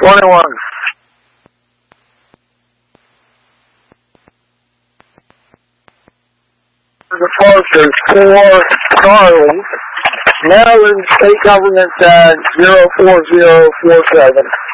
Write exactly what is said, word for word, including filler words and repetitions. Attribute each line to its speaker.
Speaker 1: twenty-one. Departures for Charlie, Maryland State Government at zero four zero four seven.